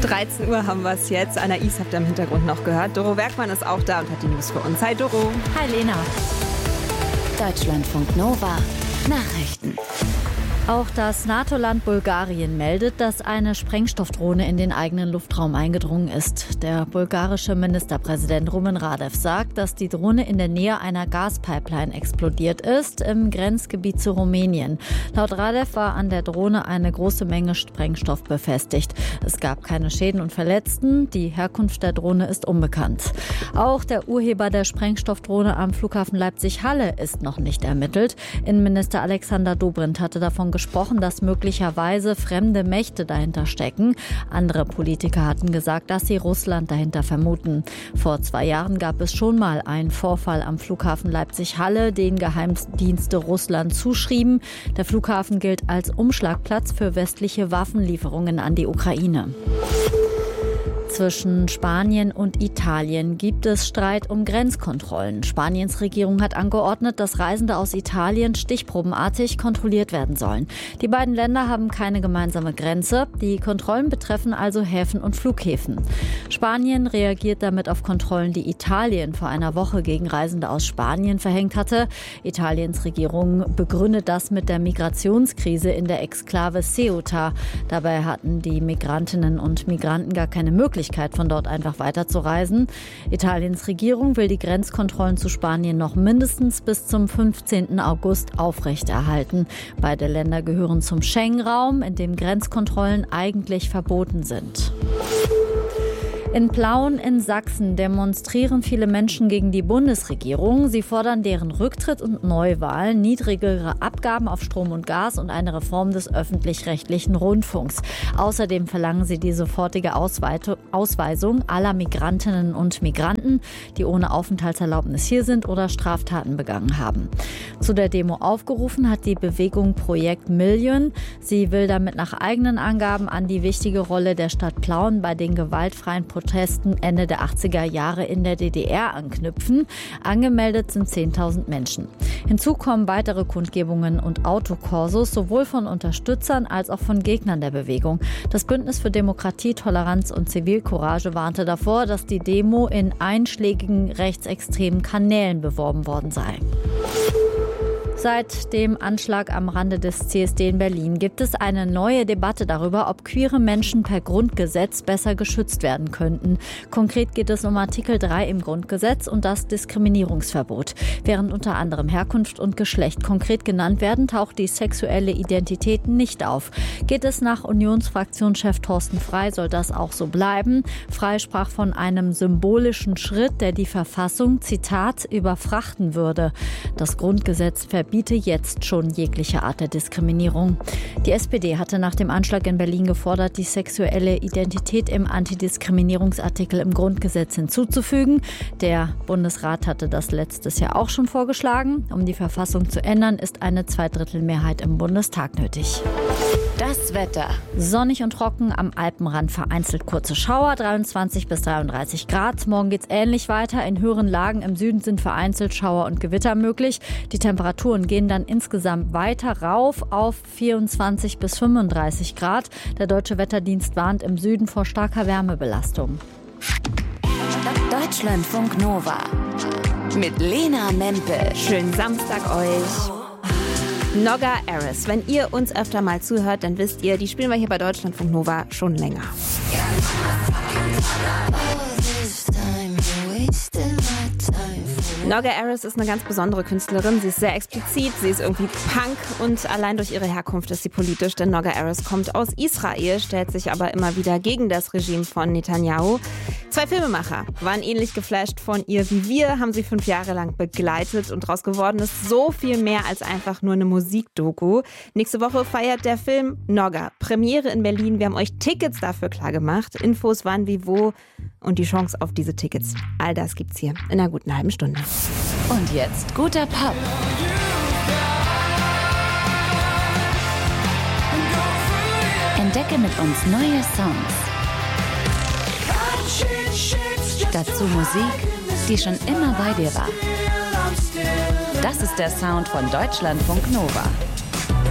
13 Uhr haben wir es jetzt. Anais habt ihr im Hintergrund noch gehört. Doro Bergmann ist auch da und hat die News für uns. Hi Doro. Hi Lena. Deutschlandfunk Nova. Nachrichten. Auch das NATO-Land Bulgarien meldet, dass eine Sprengstoffdrohne in den eigenen Luftraum eingedrungen ist. Der bulgarische Ministerpräsident Rumen Radev sagt, dass die Drohne in der Nähe einer Gaspipeline explodiert ist, im Grenzgebiet zu Rumänien. Laut Radev war an der Drohne eine große Menge Sprengstoff befestigt. Es gab keine Schäden und Verletzten. Die Herkunft der Drohne ist unbekannt. Auch der Urheber der Sprengstoffdrohne am Flughafen Leipzig-Halle ist noch nicht ermittelt. Innenminister Alexander Dobrindt hatte davon gesprochen, dass möglicherweise fremde Mächte dahinter stecken. Andere Politiker hatten gesagt, dass sie Russland dahinter vermuten. Vor 2 Jahren gab es schon mal einen Vorfall am Flughafen Leipzig-Halle, den Geheimdienste Russland zuschrieben. Der Flughafen gilt als Umschlagplatz für westliche Waffenlieferungen an die Ukraine. Zwischen Spanien und Italien gibt es Streit um Grenzkontrollen. Spaniens Regierung hat angeordnet, dass Reisende aus Italien stichprobenartig kontrolliert werden sollen. Die beiden Länder haben keine gemeinsame Grenze. Die Kontrollen betreffen also Häfen und Flughäfen. Spanien reagiert damit auf Kontrollen, die Italien vor einer Woche gegen Reisende aus Spanien verhängt hatte. Italiens Regierung begründet das mit der Migrationskrise in der Exklave Ceuta. Dabei hatten die Migrantinnen und Migranten gar keine Möglichkeit, von dort einfach weiterzureisen. Italiens Regierung will die Grenzkontrollen zu Spanien noch mindestens bis zum 15. August aufrechterhalten. Beide Länder gehören zum Schengen-Raum, in dem Grenzkontrollen eigentlich verboten sind. In Plauen in Sachsen demonstrieren viele Menschen gegen die Bundesregierung. Sie fordern deren Rücktritt und Neuwahlen, niedrigere Abgaben auf Strom und Gas und eine Reform des öffentlich-rechtlichen Rundfunks. Außerdem verlangen sie die sofortige Ausweisung aller Migrantinnen und Migranten, die ohne Aufenthaltserlaubnis hier sind oder Straftaten begangen haben. Zu der Demo aufgerufen hat die Bewegung Projekt Million. Sie will damit nach eigenen Angaben an die wichtige Rolle der Stadt Plauen bei den gewaltfreien Protesten Ende der 80er Jahre in der DDR anknüpfen. Angemeldet sind 10.000 Menschen. Hinzu kommen weitere Kundgebungen und Autokorsos, sowohl von Unterstützern als auch von Gegnern der Bewegung. Das Bündnis für Demokratie, Toleranz und Zivilcourage warnte davor, dass die Demo in einschlägigen rechtsextremen Kanälen beworben worden sei. Seit dem Anschlag am Rande des CSD in Berlin gibt es eine neue Debatte darüber, ob queere Menschen per Grundgesetz besser geschützt werden könnten. Konkret geht es um Artikel 3 im Grundgesetz und das Diskriminierungsverbot. Während unter anderem Herkunft und Geschlecht konkret genannt werden, taucht die sexuelle Identität nicht auf. Geht es nach Unionsfraktionschef Thorsten Frey, soll das auch so bleiben. Frey sprach von einem symbolischen Schritt, der die Verfassung, Zitat, überfrachten würde. Das Grundgesetz verbiete jetzt schon jegliche Art der Diskriminierung. Die SPD hatte nach dem Anschlag in Berlin gefordert, die sexuelle Identität im Antidiskriminierungsartikel im Grundgesetz hinzuzufügen. Der Bundesrat hatte das letztes Jahr auch schon vorgeschlagen. Um die Verfassung zu ändern, ist eine Zweidrittelmehrheit im Bundestag nötig. Das Wetter. Sonnig und trocken, am Alpenrand vereinzelt kurze Schauer, 23 bis 33 Grad. Morgen geht's ähnlich weiter. In höheren Lagen im Süden sind vereinzelt Schauer und Gewitter möglich. Die Temperaturen gehen dann insgesamt weiter rauf auf 24 bis 35 Grad. Der Deutsche Wetterdienst warnt im Süden vor starker Wärmebelastung. Deutschlandfunk Nova. Mit Lena Mempel. Schönen Samstag euch. Nogga Aris. Wenn ihr uns öfter mal zuhört, dann wisst ihr, die spielen wir hier bei Deutschlandfunk Nova schon länger. Nogga Aris ist eine ganz besondere Künstlerin. Sie ist sehr explizit, sie ist irgendwie Punk und allein durch ihre Herkunft ist sie politisch, denn Nogga Aris kommt aus Israel, stellt sich aber immer wieder gegen das Regime von Netanyahu. 2 Filmemacher waren ähnlich geflasht von ihr wie wir, haben sie 5 Jahre lang begleitet und draus geworden ist so viel mehr als einfach nur eine Musikdoku. Nächste Woche feiert der Film Nogga Premiere in Berlin. Wir haben euch Tickets dafür klargemacht. Infos wann, wie, wo und die Chance auf diese Tickets. All das gibt's hier in einer guten halben Stunde. Und jetzt guter Pop. Entdecke mit uns neue Songs. Dazu Musik, die schon immer bei dir war. Das ist der Sound von Deutschlandfunk Nova.